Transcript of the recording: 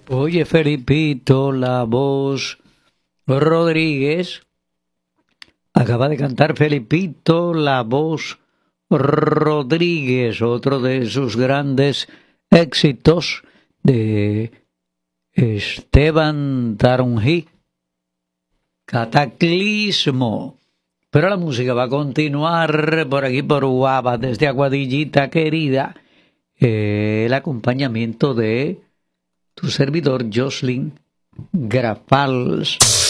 Oye, Felipito, la voz Rodríguez. Acaba de cantar Felipito, la voz Rodríguez, otro de sus grandes éxitos de Esteban Taronjí, Cataclismo. Pero la música va a continuar por aquí por Guava, desde Aguadillita querida. El acompañamiento de tu servidor Jocelyn Grafals.